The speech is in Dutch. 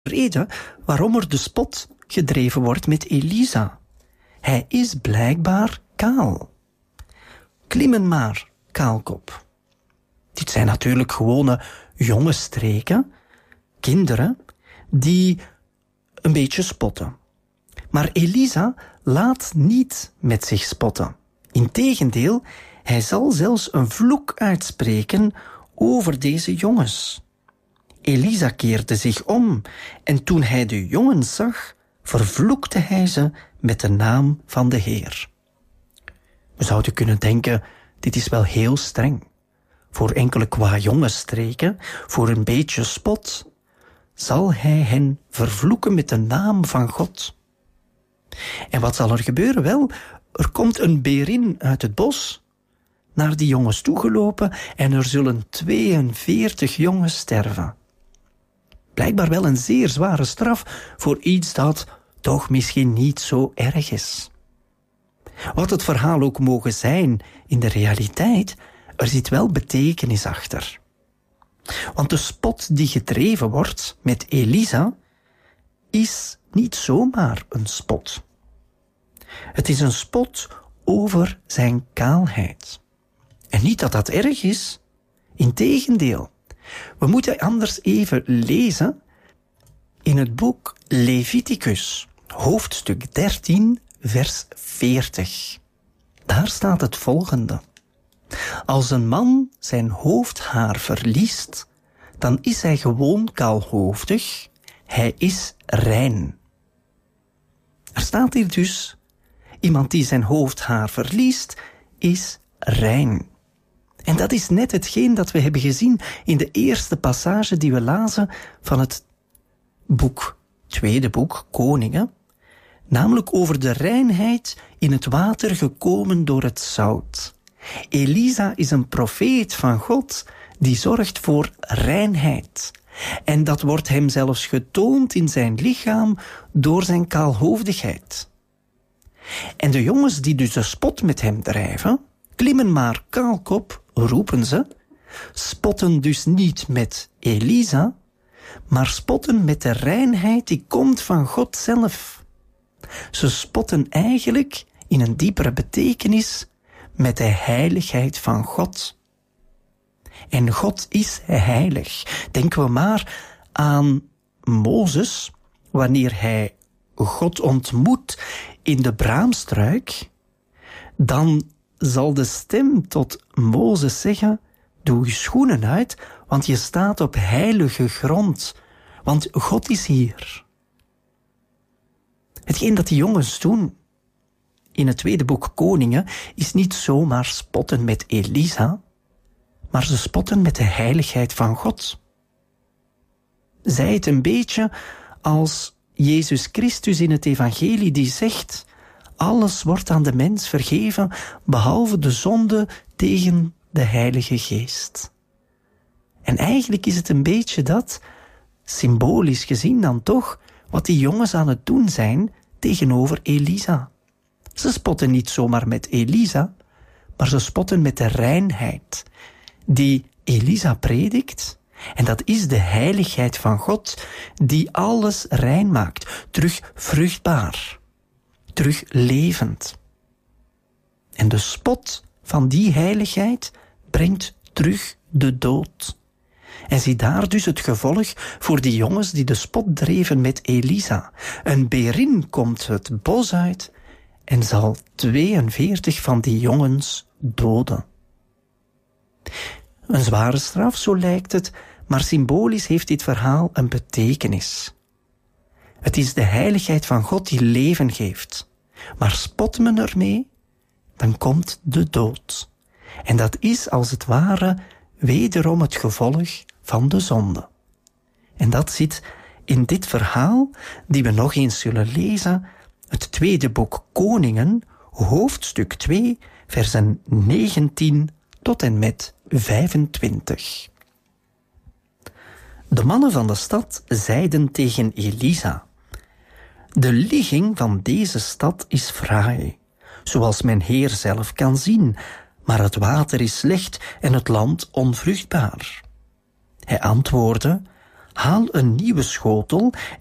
reden waarom er de spot gedreven wordt met Elisa. Hij is blijkbaar kaal. Klimmen maar, kaalkop. Dit zijn natuurlijk gewone jonge streken, kinderen, die een beetje spotten. Maar Elisa laat niet met zich spotten. Integendeel, hij zal zelfs een vloek uitspreken over deze jongens. Elisa keerde zich om en toen hij de jongens zag, vervloekte hij ze met de naam van de Heer. We zouden kunnen denken, dit is wel heel streng. Voor enkele kwajongenstreken, voor een beetje spot, zal hij hen vervloeken met de naam van God. En wat zal er gebeuren? Wel, er komt een berin uit het bos naar die jongens toegelopen en er zullen 42 jongens sterven. Blijkbaar wel een zeer zware straf voor iets dat toch misschien niet zo erg is. Wat het verhaal ook mogen zijn in de realiteit, er zit wel betekenis achter. Want de spot die gedreven wordt met Elisa is niet zomaar een spot. Het is een spot over zijn kaalheid. En niet dat dat erg is, integendeel. We moeten anders even lezen in het boek Leviticus, hoofdstuk 13, vers 40. Daar staat het volgende. Als een man zijn hoofdhaar verliest, dan is hij gewoon kaalhoofdig. Hij is rein. Er staat hier dus, iemand die zijn hoofdhaar verliest, is rein. En dat is net hetgeen dat we hebben gezien in de eerste passage die we lazen van het tweede boek, Koningen, namelijk over de reinheid in het water gekomen door het zout. Elisa is een profeet van God die zorgt voor reinheid. En dat wordt hem zelfs getoond in zijn lichaam door zijn kaalhoofdigheid. En de jongens die dus de spot met hem drijven, klimmen maar kaalkop, roepen ze, spotten dus niet met Elisa, maar spotten met de reinheid die komt van God zelf. Ze spotten eigenlijk in een diepere betekenis met de heiligheid van God. En God is heilig. Denken we maar aan Mozes, wanneer hij God ontmoet in de braamstruik, dan zal de stem tot Mozes zeggen, doe je schoenen uit, want je staat op heilige grond, want God is hier. Hetgeen dat die jongens doen in het tweede boek Koningen is niet zomaar spotten met Elisa, maar ze spotten met de heiligheid van God. Zij het een beetje als Jezus Christus in het evangelie die zegt, alles wordt aan de mens vergeven, behalve de zonde tegen de Heilige Geest. En eigenlijk is het een beetje dat, symbolisch gezien dan toch, wat die jongens aan het doen zijn tegenover Elisa. Ze spotten niet zomaar met Elisa, maar ze spotten met de reinheid die Elisa predikt. En dat is de heiligheid van God die alles rein maakt, terug vruchtbaar, terug levend. En de spot van die heiligheid brengt terug de dood. En zie daar dus het gevolg voor die jongens die de spot dreven met Elisa. Een berin komt het bos uit en zal 42 van die jongens doden. Een zware straf, zo lijkt het, maar symbolisch heeft dit verhaal een betekenis. Het is de heiligheid van God die leven geeft. Maar spot men ermee, dan komt de dood. En dat is als het ware wederom het gevolg van de zonde. En dat zit in dit verhaal, die we nog eens zullen lezen, het tweede boek Koningen, hoofdstuk 2, versen 19 tot en met 25. De mannen van de stad zeiden tegen Elisa, de ligging van deze stad is fraai, zoals mijn Heer zelf kan zien, maar het water is slecht en het land onvruchtbaar. Hij antwoordde, Haal een nieuwe schotel